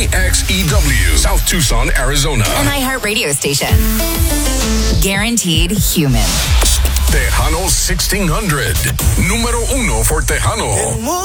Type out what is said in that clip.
KXEW, South Tucson, Arizona. An iHeart radio station. Guaranteed human. Tejano 1600. Número uno for Tejano.